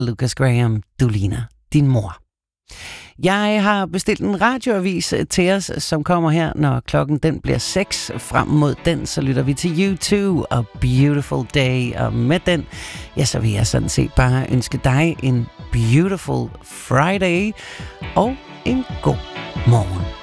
Lucas Graham, du ligner din mor. Jeg har bestilt en radioavis til os, som kommer her, når klokken den bliver 6. Frem mod den, så lytter vi til U2 og Beautiful Day. Og med den, ja, så vil jeg sådan set bare ønske dig en beautiful Friday og en god morgen.